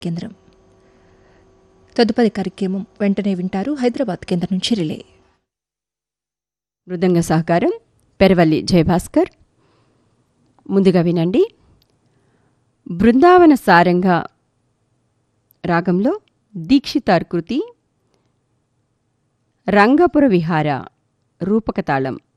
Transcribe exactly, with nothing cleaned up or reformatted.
కేంద్రం. తదుపరి కార్యక్రమం వెంటనే వింటారు హైదరాబాద్ కేంద్రం నుంచి రిలే. మృదంగ సహకారం పెరవల్లి జయభాస్కర్. ముందుగా వినండి బృందావన సారంగా రాగంలో దీక్షితార్ కృతి రంగపుర విహార రూపకతాళం.